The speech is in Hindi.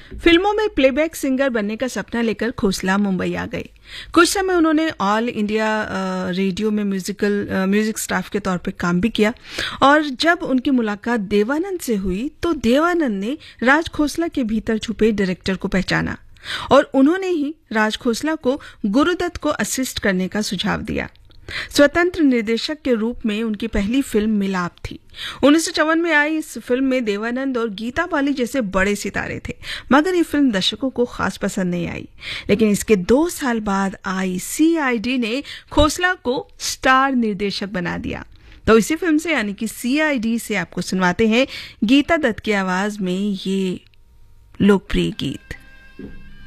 फिल्मों में प्लेबैक सिंगर बनने का सपना लेकर खोसला मुंबई आ गए। कुछ समय उन्होंने ऑल इंडिया रेडियो में म्यूजिक स्टाफ के तौर पे काम भी किया और जब उनकी मुलाकात देवानंद से हुई तो देवानंद ने राज खोसला के भीतर छुपे डायरेक्टर को पहचाना और उन्होंने ही राज खोसला को गुरुदत्त को असिस्ट करने का सुझाव दिया। स्वतंत्र निर्देशक के रूप में उनकी पहली फिल्म मिलाप थी। 1954 में आई इस फिल्म में देवानंद और गीता बाली जैसे बड़े सितारे थे, मगर ये फिल्म दर्शकों को खास पसंद नहीं आई। लेकिन इसके 2 साल बाद आई CID ने खोसला को स्टार निर्देशक बना दिया। तो इसी फिल्म से यानी कि CID से आपको सुनवाते हैं गीता दत्त की आवाज में ये लोकप्रिय गीत।